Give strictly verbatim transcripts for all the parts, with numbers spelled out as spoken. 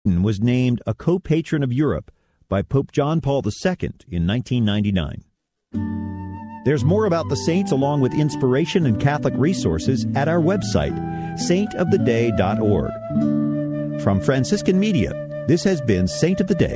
was named a co-patron of Europe by Pope John Paul the Second in nineteen ninety-nine. There's more about the saints along with inspiration and Catholic resources at our website, saint of the day dot org. From Franciscan Media, this has been Saint of the Day.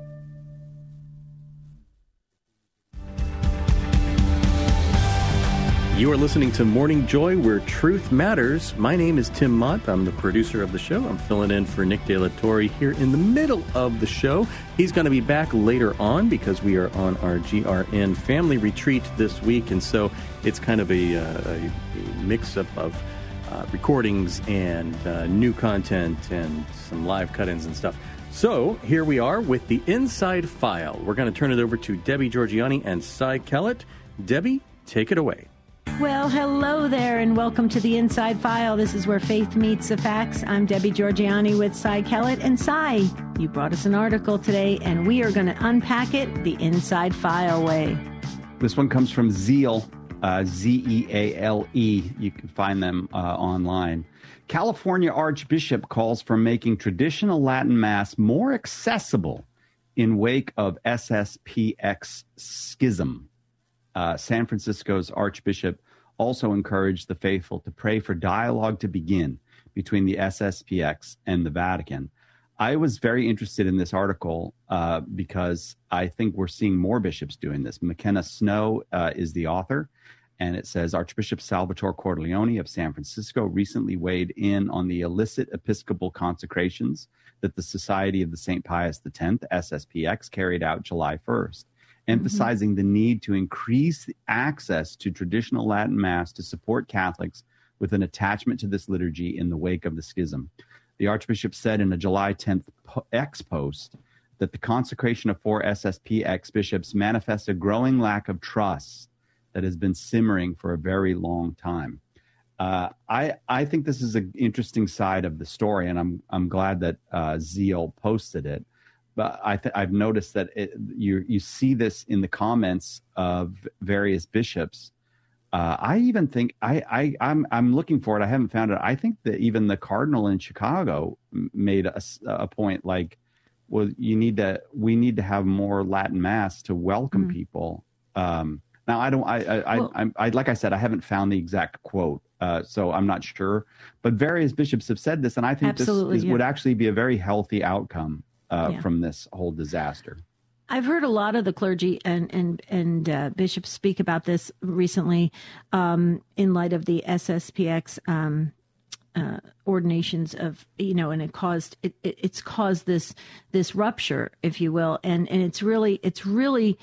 You are listening to Morning Joy, where truth matters. My name is Tim Mott. I'm the producer of the show. I'm filling in for Nick De La Torre here in the middle of the show. He's going to be back later on because we are on our G R N family retreat this week, and so it's kind of a, uh, a mix-up of uh, recordings and uh, new content and some live cut-ins and stuff. So here we are with the Inside File. We're going to turn it over to Debbie Georgianni and Cy Kellett. Debbie, take it away. Well, hello there, and welcome to the Inside File. This is where faith meets the facts. I'm Debbie Georgianni with Cy Kellett. And Cy, you brought us an article today, and we are going to unpack it the Inside File way. This one comes from Zeal, uh, Z E A L E. You can find them uh, online. California Archbishop calls for making traditional Latin Mass more accessible in wake of S S P X schism. Uh, San Francisco's Archbishop also encouraged the faithful to pray for dialogue to begin between the S S P X and the Vatican. I was very interested in this article uh, because I think we're seeing more bishops doing this. McKenna Snow uh, is the author, and it says Archbishop Salvatore Cordileone of San Francisco recently weighed in on the illicit episcopal consecrations that the Society of the Saint Pius X, S S P X, carried out July first. Emphasizing mm-hmm. the need to increase access to traditional Latin Mass to support Catholics with an attachment to this liturgy in the wake of the schism. The Archbishop said in a July tenth X post that the consecration of four S S P X bishops manifests a growing lack of trust that has been simmering for a very long time. Uh, I I think this is an interesting side of the story, and I'm I'm glad that uh, Zeal posted it. But I th- I've noticed that it, you you see this in the comments of various bishops. Uh, I even think I, I I'm I'm looking for it. I haven't found it. I think that even the cardinal in Chicago made a, a point like, well, you need to we need to have more Latin Mass to welcome mm. people. Um, now I don't I I, well, I, I I like I said I haven't found the exact quote, uh, so I'm not sure. But various bishops have said this, and I think this is, yeah. would actually be a very healthy outcome. Uh, yeah. From this whole disaster. I've heard a lot of the clergy and and and uh, bishops speak about this recently um, in light of the S S P X um, uh, ordinations of, you know, and it caused it, it, it's caused this this rupture, if you will, and and it's really it's really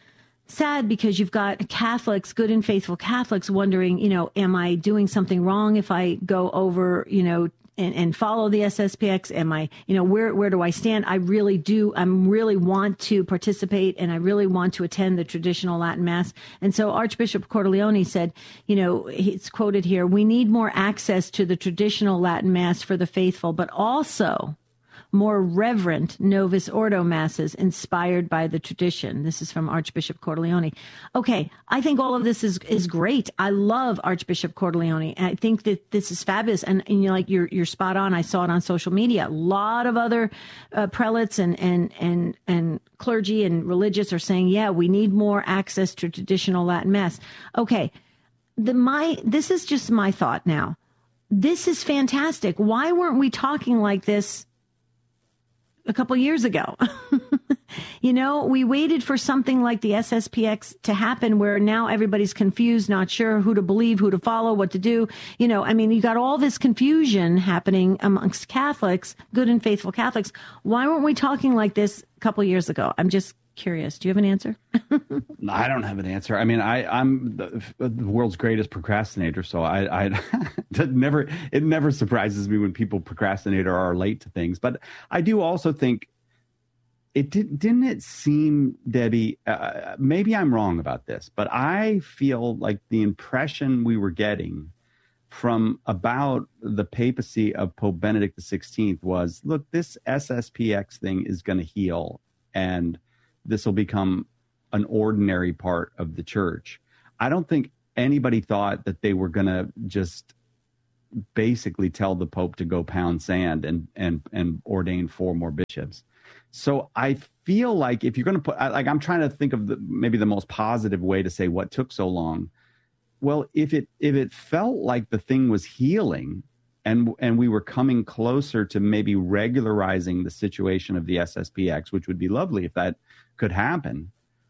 sad because you've got Catholics, good and faithful Catholics, wondering, you know, am I doing something wrong if I go over, you know, And, and follow the S S P X? Am I, you know, where where do I stand? I really do. I really want to participate, and I really want to attend the traditional Latin Mass. And so Archbishop Cordileone said, you know, it's quoted here, we need more access to the traditional Latin Mass for the faithful, but also more reverent Novus Ordo Masses inspired by the tradition. This is from Archbishop Cordileone. Okay, I think all of this is is great. I love Archbishop Cordileone. I think that this is fabulous. And, and you know, like you're you're spot on. I saw it on social media. A lot of other uh, prelates and and and and clergy and religious are saying, yeah, we need more access to traditional Latin Mass. Okay, the my this is just my thought now. This is fantastic. Why weren't we talking like this a couple years ago? You know, we waited for something like the S S P X to happen where now everybody's confused, not sure who to believe, who to follow, what to do. You know, I mean, you got all this confusion happening amongst Catholics, good and faithful Catholics. Why weren't we talking like this a couple years ago? I'm just curious. Do you have an answer? I don't have an answer. I mean, I, I'm the, the world's greatest procrastinator, so I, I it never it never surprises me when people procrastinate or are late to things. But I do also think it did, didn't it seem, Debbie, uh, maybe I'm wrong about this, but I feel like the impression we were getting from about the papacy of Pope Benedict the sixteenth was, look, this S S P X thing is going to heal, and this will become an ordinary part of the church. I don't think anybody thought that they were going to just basically tell the Pope to go pound sand and and and ordain four more bishops. So I feel like if you're going to put, like, I'm trying to think of the, maybe the most positive way to say what took so long. Well, if it if it felt like the thing was healing, and and we were coming closer to maybe regularizing the situation of the S S P X, which would be lovely if that could happen.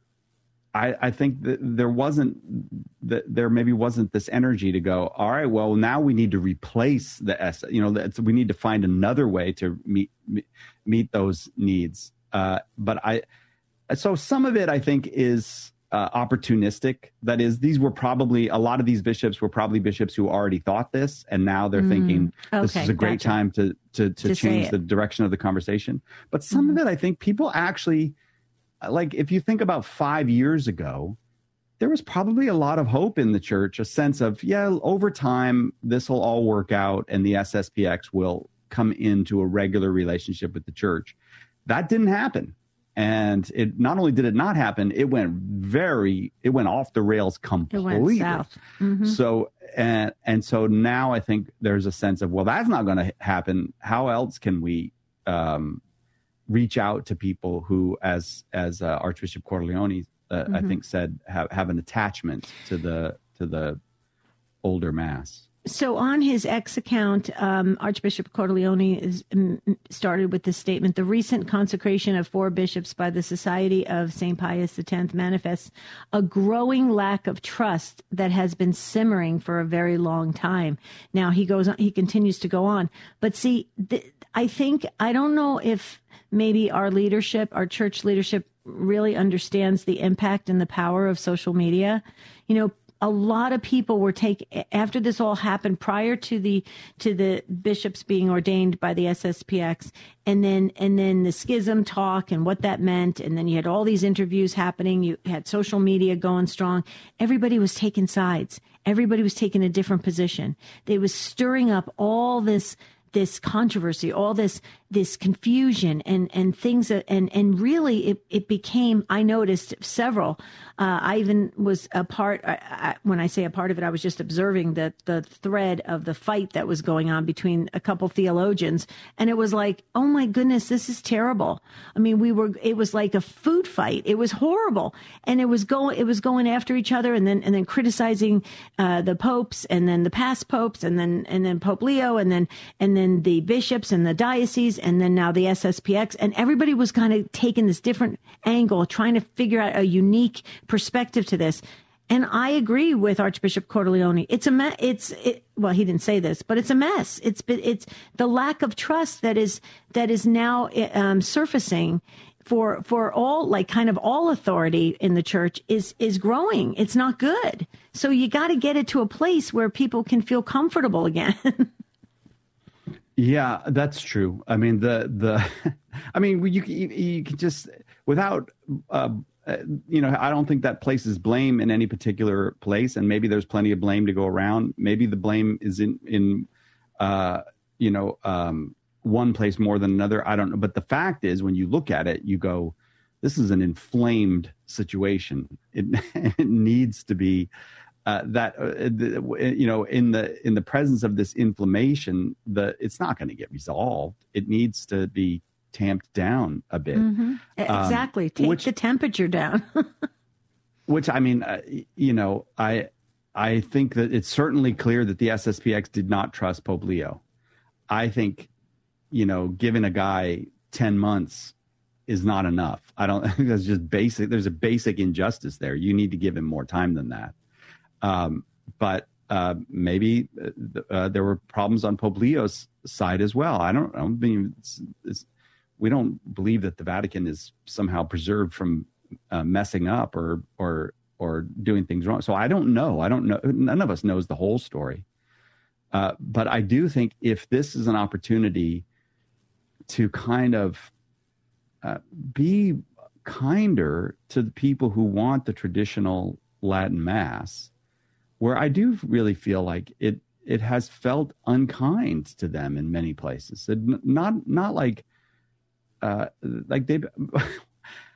I, I think that there wasn't that there maybe wasn't this energy to go, all right, well, now we need to replace the S, you know, we need to find another way to meet meet those needs. Uh, but I, so some of it I think is uh, opportunistic. That is, these were probably, a lot of these bishops were probably bishops who already thought this, and now they're mm, thinking this okay, is a great gotcha. time to to, to, to change the direction of the conversation. But some mm. of it, I think people actually, like, if you think about five years ago, there was probably a lot of hope in the church, a sense of, yeah, over time, this will all work out and the S S P X will come into a regular relationship with the church. That didn't happen. And it not only did it not happen, it went very, it went off the rails completely. It went south. Mm-hmm. So, and, and so now I think there's a sense of, well, that's not going to happen. How else can we, um, reach out to people who, as as uh, Archbishop Cordileone, uh, mm-hmm. I think said, have, have an attachment to the to the older Mass. So on his X account, um, Archbishop Cordileone is um, started with this statement: "The recent consecration of four bishops by the Society of Saint Pius X manifests a growing lack of trust that has been simmering for a very long time." Now he goes on, he continues to go on, but see, th- I think I don't know if maybe our leadership, our church leadership, really understands the impact and the power of social media. You know, a lot of people were taking, after this all happened, prior to the to the bishops being ordained by the S S P X, and then and then the schism talk and what that meant, and then you had all these interviews happening. You had social media going strong. Everybody was taking sides. Everybody was taking a different position. They was stirring up all this this controversy, all this this confusion and and things that, and and really it it became, I noticed several. Uh, I even was a part. I, I, when I say a part of it, I was just observing the the thread of the fight that was going on between a couple theologians, and it was like, oh my goodness, this is terrible. I mean, we were. It was like a food fight. It was horrible, and it was going. It was going after each other, and then and then criticizing uh, the popes, and then the past popes, and then and then Pope Leo, and then and then the bishops and the dioceses, and then now the S S P X, and everybody was kind of taking this different angle, trying to figure out a unique perspective to this. And I agree with Archbishop Cordileone. It's a me- it's it, well, he didn't say this, but it's a mess. It's it's the lack of trust that is that is now um, surfacing for for all, like, kind of all authority in the church is is growing. It's not good. So you got to get it to a place where people can feel comfortable again. Yeah, that's true. I mean, the the, I mean, you you, you can just without, uh, you know, I don't think that places blame in any particular place, and maybe there's plenty of blame to go around. Maybe the blame is in in, uh, you know, um, one place more than another. I don't know, but the fact is, when you look at it, you go, this is an inflamed situation. It it needs to be. Uh, that uh, the, you know, in the in the presence of this inflammation, the it's not going to get resolved. It needs to be tamped down a bit. Mm-hmm. Exactly, um, take which, the temperature down. Which, I mean, uh, you know, I I think that it's certainly clear that the S S P X did not trust Pope Leo. I think, you know, giving a guy ten months is not enough. I don't I think that's just basic. There's a basic injustice there. You need to give him more time than that. Um, but uh, maybe uh, there were problems on Pope Leo's side as well. I don't, I don't mean it's, it's, we don't believe that the Vatican is somehow preserved from uh, messing up or or or doing things wrong. So I don't know. I don't know. None of us knows the whole story. Uh, but I do think if this is an opportunity to kind of uh, be kinder to the people who want the traditional Latin Mass, where I do really feel like it it has felt unkind to them in many places. It, not not like uh, like they.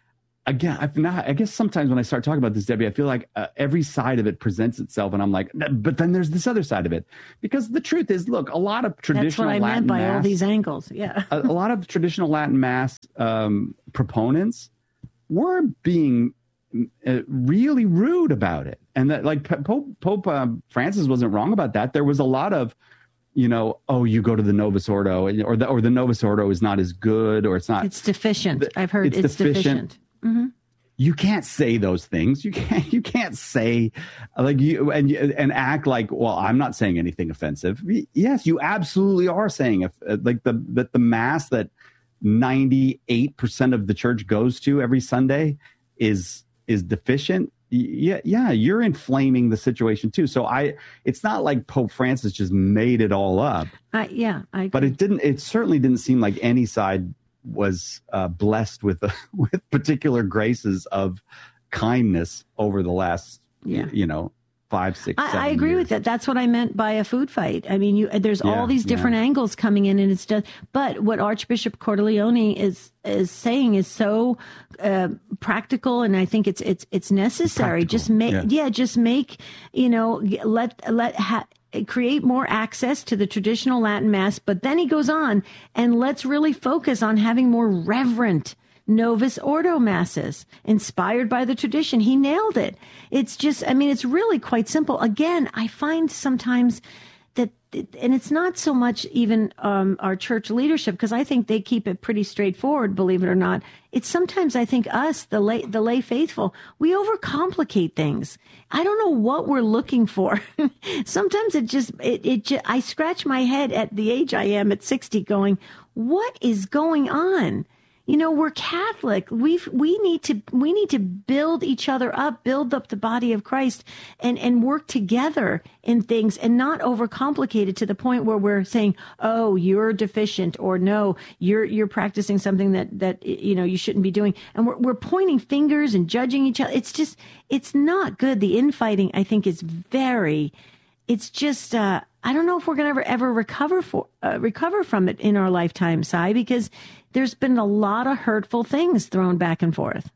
again, I've not, I guess sometimes when I start talking about this, Debbie, I feel like uh, every side of it presents itself, and I'm like, but then there's this other side of it. Because the truth is, look, a lot of traditional That's what I Latin meant by Mass, all these angles. Yeah. a, a lot of traditional Latin Mass um, proponents were being uh, really rude about it. And that, like, Pope, Pope uh, Francis wasn't wrong about that. There was a lot of, you know, oh, you go to the Novus Ordo, or the or the Novus Ordo is not as good, or it's not. It's deficient. I've heard it's, it's deficient. deficient. Mm-hmm. You can't say those things. You can't. You can't say like you and and act like, well, I'm not saying anything offensive. Yes, you absolutely are saying like the that the mass that ninety-eight percent of the church goes to every Sunday is is deficient. Yeah, yeah, you're inflaming the situation too. So I, it's not like Pope Francis just made it all up. Uh, yeah, I agree. But it didn't. It certainly didn't seem like any side was uh, blessed with uh, with particular graces of kindness over the last, yeah. you know, five, six. I, seven I agree years. with that. That's what I meant by a food fight. I mean, you there's Yeah, all these different yeah. angles coming in, and it's just. But what Archbishop Cordileone is is saying is so uh, practical, and I think it's it's it's necessary. Practical, Just make, yeah. yeah, just make you know, let let ha- create more access to the traditional Latin Mass. But then he goes on, and let's really focus on having more reverent Novus Ordo masses inspired by the tradition. He nailed it. It's just, I mean, it's really quite simple. Again, I find sometimes that, and it's not so much even um, our church leadership, because I think they keep it pretty straightforward, believe it or not. It's sometimes, I think, us, the lay, the lay faithful, we overcomplicate things. I don't know what we're looking for. Sometimes it just, it, it just, I scratch my head at the age I am at sixty going, what is going on? You know, we're Catholic. We we need to we need to build each other up, build up the body of Christ, and and work together in things, and not overcomplicate it to the point where we're saying, "Oh, you're deficient," or "No, you're you're practicing something that that you know you shouldn't be doing," and we're we're pointing fingers and judging each other. It's just it's not good. The infighting, I think, is very. It's just. Uh, I don't know if we're going to ever ever recover for uh, recover from it in our lifetime, Si, because there's been a lot of hurtful things thrown back and forth.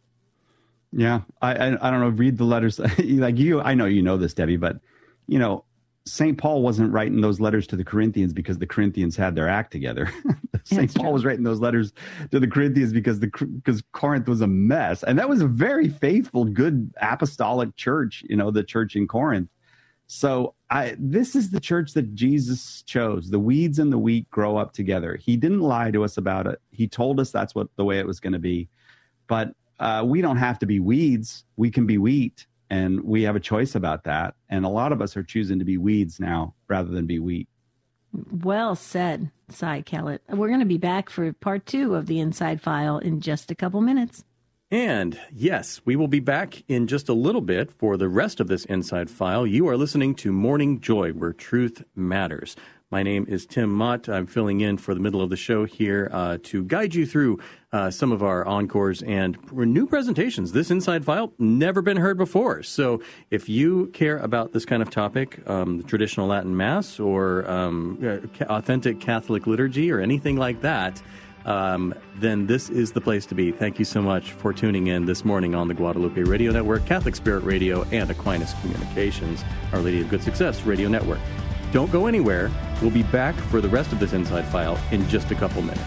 Yeah, I, I I don't know. Read the letters, like you. I know you know this, Debbie, but you know, Saint Paul wasn't writing those letters to the Corinthians because the Corinthians had their act together. Saint Paul true. was writing those letters to the Corinthians because the because Corinth was a mess, and that was a very faithful, good apostolic church. You know, the church in Corinth. So I, this is the church that Jesus chose. The weeds and the wheat grow up together. He didn't lie to us about it. He told us that's what the way it was going to be. But uh, we don't have to be weeds. We can be wheat, and we have a choice about that. And a lot of us are choosing to be weeds now rather than be wheat. Well said, Si Kellett. We're going to be back for part two of the Inside File in just a couple minutes. And yes, we will be back in just a little bit for the rest of this Inside File. You are listening to Morning Joy, where truth matters. My name is Tim Mott. I'm filling in for the middle of the show here uh, to guide you through uh, some of our encores and new presentations. This Inside File, never been heard before. So if you care about this kind of topic, um, the traditional Latin Mass or um, uh, authentic Catholic liturgy or anything like that, Um, then this is the place to be. Thank you so much for tuning in this morning on the Guadalupe Radio Network, Catholic Spirit Radio, and Aquinas Communications, Our Lady of Good Success Radio Network. Don't go anywhere. We'll be back for the rest of this Inside File in just a couple minutes.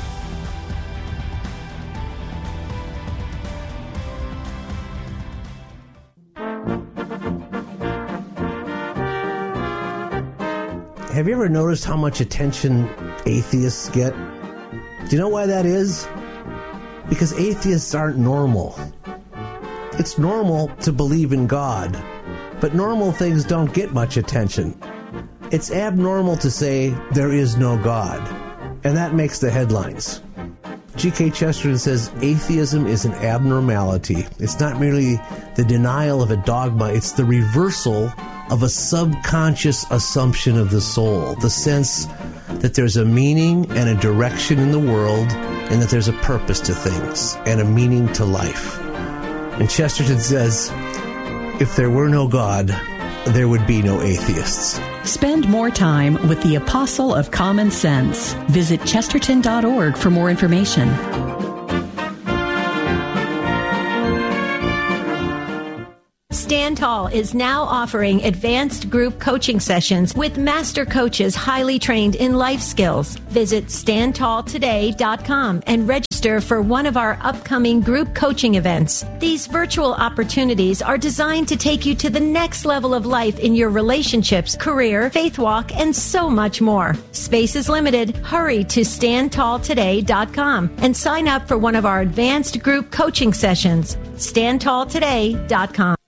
Have you ever noticed how much attention atheists get? Do you know why that is? Because atheists aren't normal. It's normal to believe in God, but normal things don't get much attention. It's abnormal to say there is no God, and that makes the headlines. G K Chesterton says atheism is an abnormality. It's not merely the denial of a dogma, it's the reversal of a subconscious assumption of the soul, the sense that there's a meaning and a direction in the world, and that there's a purpose to things and a meaning to life. And Chesterton says, if there were no God, there would be no atheists. Spend more time with the Apostle of Common Sense. Visit chesterton dot org for more information. Stand Tall is now offering advanced group coaching sessions with master coaches highly trained in life skills. Visit stand tall today dot com and register for one of our upcoming group coaching events. These virtual opportunities are designed to take you to the next level of life in your relationships, career, faith walk, and so much more. Space is limited. Hurry to stand tall today dot com and sign up for one of our advanced group coaching sessions. stand tall today dot com.